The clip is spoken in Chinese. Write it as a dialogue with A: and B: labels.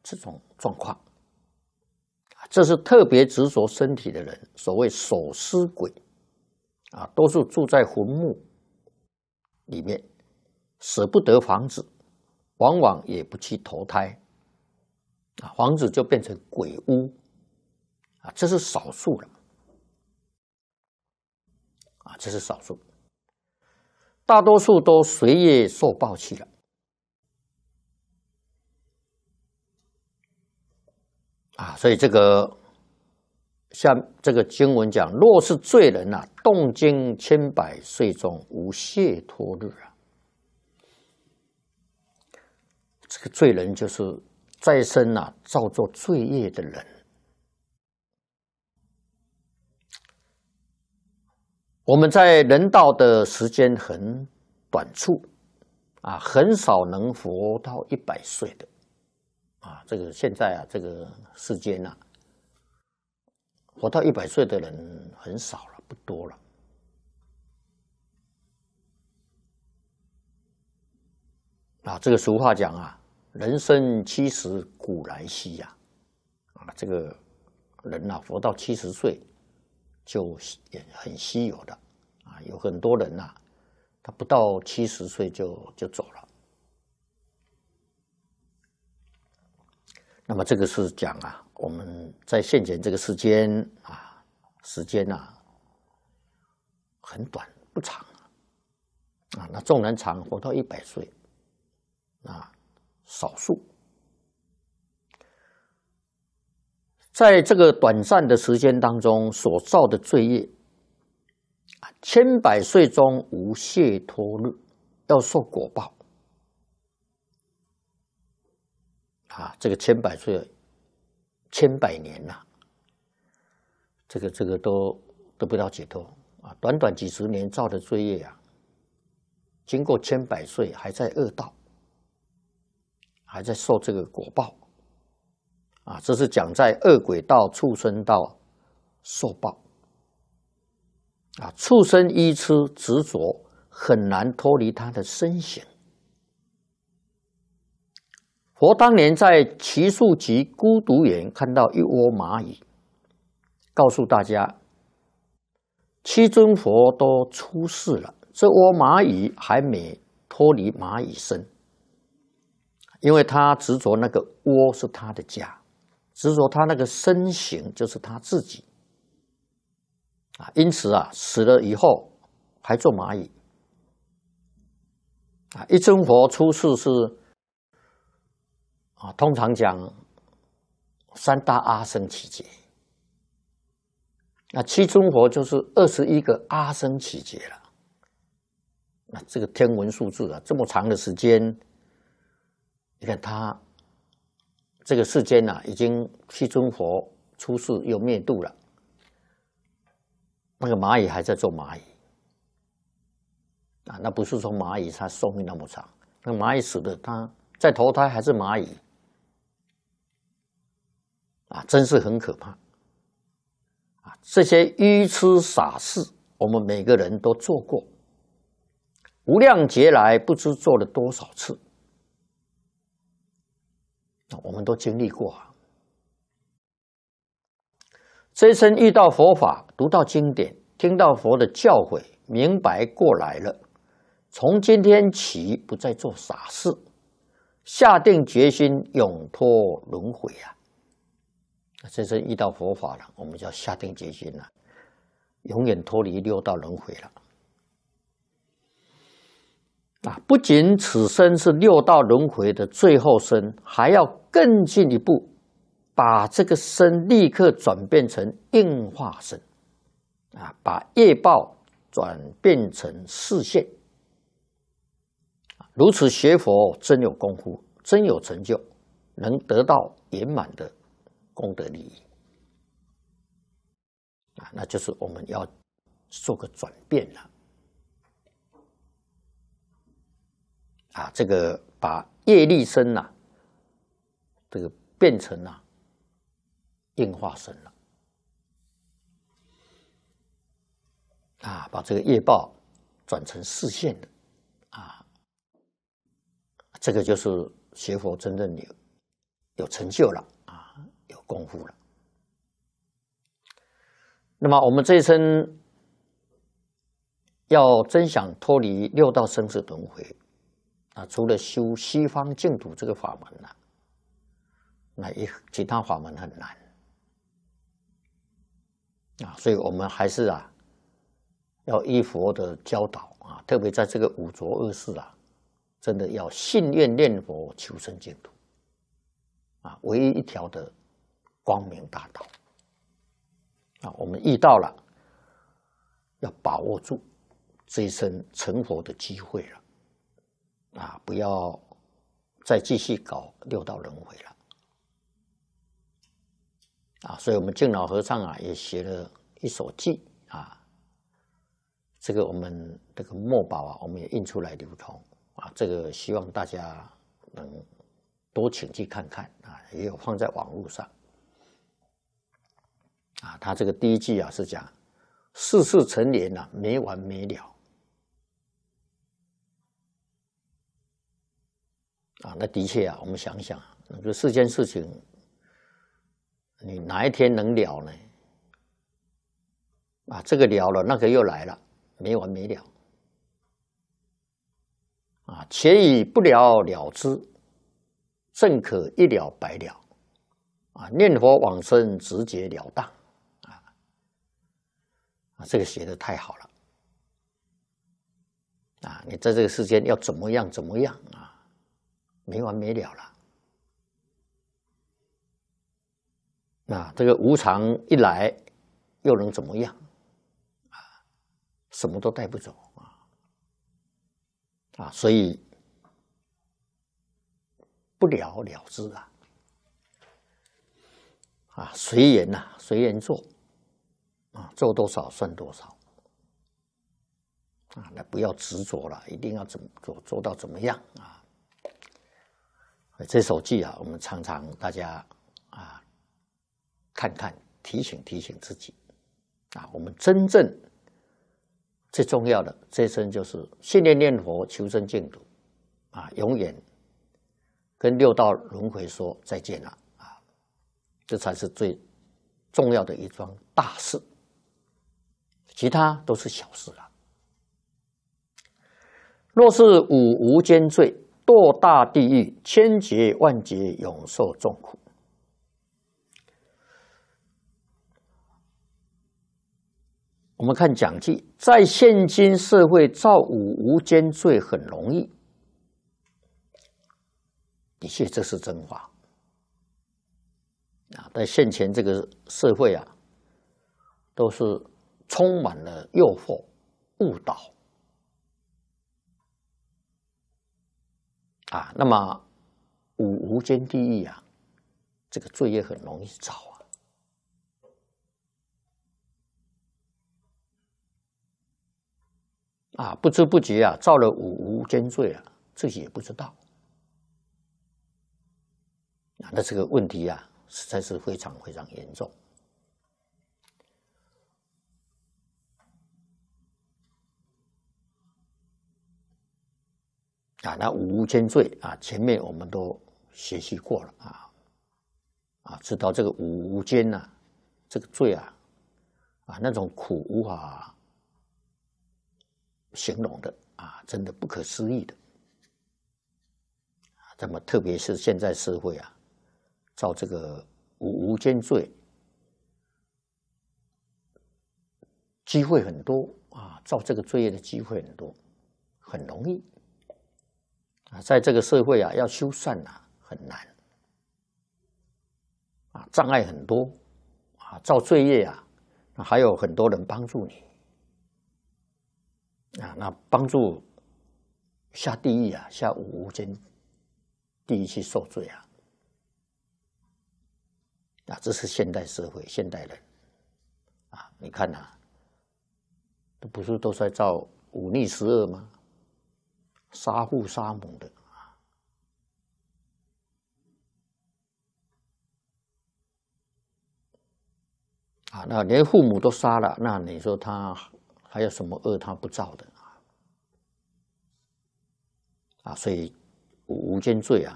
A: 这种状况。这是特别执着身体的人，所谓守尸鬼都是住在坟墓里面，舍不得房子，往往也不去投胎房子就变成鬼屋这是少数了这是少数，大多数都随业受报去了所以这个像这个经文讲，若是罪人动经100岁中无解脱日这个罪人就是在生造作罪业的人。我们在人道的时间很短促很少能活到100岁的这个现在这个世间活到100岁的人很少了，不多了。这个俗话讲人生70古来稀这个人活到70岁就也很稀有的有很多人他不到70岁就走了。那么这个是讲我们在现前这个时间时间很短不长那纵然长活到100岁少数。在这个短暂的时间当中所造的罪业，100岁中无解脱日，要受果报这个100岁，100年这个都得不到解脱短短几十年造的罪业经过100岁还在恶道，还在受这个果报这是讲在恶鬼道、畜生道受报畜生依痴执着，很难脱离他的身形。佛当年在祇树集孤独园看到一窝蚂蚁，告诉大家七尊佛都出世了，这窝蚂蚁还没脱离蚂蚁身，因为他执着那个窝是他的家，执着他那个身形就是他自己因此死了以后还做蚂蚁一尊佛出世是通常讲3大阿僧祇劫，那七尊佛就是21个阿僧祇劫了。那这个天文数字这么长的时间，你看他这个世间已经七尊佛出世又灭度了，那个蚂蚁还在做蚂蚁那不是说蚂蚁它寿命那么长，那蚂蚁死了，它再投胎还是蚂蚁真是很可怕这些愚痴傻事，我们每个人都做过，无量劫来不知做了多少次，我们都经历过这一生遇到佛法，读到经典，听到佛的教诲，明白过来了，从今天起不再做傻事，下定决心永脱轮回这生遇到佛法了，我们就要下定决心了，永远脱离6道轮回了不仅此生是6道轮回的最后生，还要更进一步把这个身立刻转变成应化身把业报转变成示现如此学佛真有功夫，真有成就，能得到圆满的功德利益那就是我们要做个转变了这个把业力身这个变成应化身了把这个业报转成示现的这个就是学佛真正有成就了啊，有功夫了。那么我们这一生要真想脱离六道生死轮回啊，除了修西方净土这个法门啊，那其他法门很难啊，所以我们还是要依佛的教导啊，特别在这个五浊恶世真的要信愿念佛求生净土啊，唯一一条的光明大道啊，我们遇到了，要把握住这一生成佛的机会了啊，不要再继续搞六道轮回了啊，所以我们净老和尚也写了一首偈啊，这个我们这个墨宝我们也印出来流通啊，这个希望大家能多请去看看啊，也有放在网络上啊。他这个第一句是讲世事成缘没完没了啊。那的确我们想想，那个世间事情，你哪一天能了呢？啊，这个了了，那个又来了，没完没了啊！且以不了了之，正可一了百了啊！念佛往生，直截了当啊！这个写得太好了啊！你在这个世间要怎么样啊？没完没了了。那这个无常一来，又能怎么样啊？什么都带不走啊！所以不了了之啊！随缘随缘做啊，做多少算多少啊！那不要执着了，一定要怎么做到怎么样啊？这首偈我们常常大家看看，提醒自己啊，我们真正最重要的这一生就是信念念佛求生净土啊，永远跟六道轮回说再见了啊，这才是最重要的一桩大事，其他都是小事了。若是五无间罪，堕大地狱，千劫万劫，永受众苦。我们看讲记，在现今社会造五无间罪很容易，的确这是真话啊。在现前这个社会都是充满了诱惑、误导啊。那么五无间地狱这个罪业很容易造不知不觉造了五无间罪自己也不知道那这个问题实在是非常非常严重那五无间罪前面我们都学习过了知道这个五无间这个罪那种苦无法形容的真的不可思议的那么特别是现在社会造这个五无间罪机会很多造这个罪业的机会很多，很容易在这个社会要修善很难障碍很多造罪业还有很多人帮助你那帮助下地狱下五无间地狱去受罪这是现代社会现代人你看不是都在造忤逆十恶吗？杀父杀母的那连父母都杀了，那你说他还有什么恶他不造的所以五无间罪